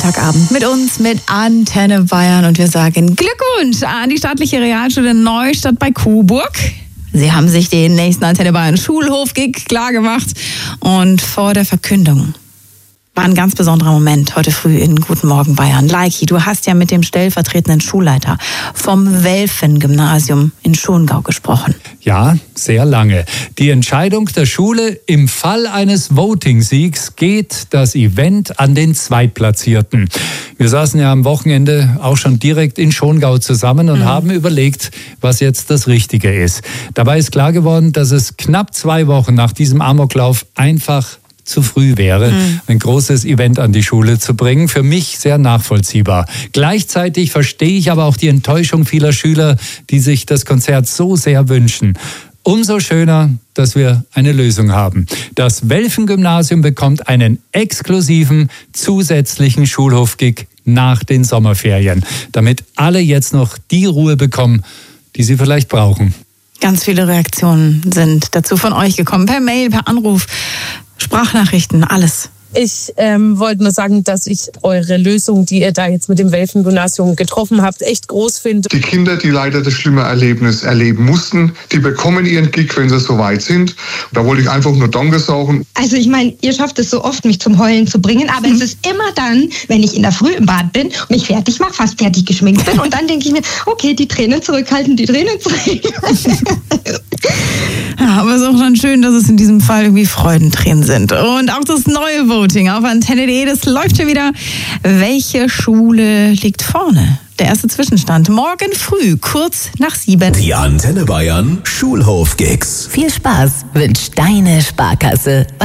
Sonntagabend mit uns, mit Antenne Bayern. Und wir sagen Glückwunsch an die staatliche Realschule Neustadt bei Coburg. Sie haben sich den nächsten Antenne Bayern Schulhof-Gig klargemacht. Und vor der Verkündung war ein ganz besonderer Moment heute früh in Guten Morgen Bayern. Leiki, du hast ja mit dem stellvertretenden Schulleiter vom Welfen-Gymnasium in Schongau gesprochen. Ja, sehr lange. Die Entscheidung der Schule: im Fall eines Voting-Siegs geht das Event an den Zweitplatzierten. Wir saßen ja am Wochenende auch schon direkt in Schongau zusammen und haben überlegt, was jetzt das Richtige ist. Dabei ist klar geworden, dass es knapp 2 Wochen nach diesem Amoklauf einfach zu früh wäre, ein großes Event an die Schule zu bringen. Für mich sehr nachvollziehbar. Gleichzeitig verstehe ich aber auch die Enttäuschung vieler Schüler, die sich das Konzert so sehr wünschen. Umso schöner, dass wir eine Lösung haben. Das Welfen-Gymnasium bekommt einen exklusiven, zusätzlichen Schulhof-Gig nach den Sommerferien, damit alle jetzt noch die Ruhe bekommen, die sie vielleicht brauchen. Ganz viele Reaktionen sind dazu von euch gekommen. Per Mail, per Anruf, Sprachnachrichten, alles. Ich wollte nur sagen, dass ich eure Lösung, die ihr da jetzt mit dem Welfen-Gymnasium getroffen habt, echt groß finde. Die Kinder, die leider das schlimme Erlebnis erleben mussten, die bekommen ihren Gig, wenn sie so weit sind. Da wollte ich einfach nur Danke sagen. Also ich meine, ihr schafft es so oft, mich zum Heulen zu bringen, aber es ist immer dann, wenn ich in der Früh im Bad bin, mich fertig mache, fast fertig geschminkt bin und dann denke ich mir, okay, die Tränen zurückhalten, die Tränen zurückhalten. Ja, aber es ist auch dann schön, dass es in diesem Fall irgendwie Freudentränen sind. Und auch das neue Voting auf Antenne.de, das läuft schon wieder. Welche Schule liegt vorne? Der erste Zwischenstand morgen früh, kurz nach 7. Die Antenne Bayern Schulhof-Gigs. Viel Spaß wünscht deine Sparkasse.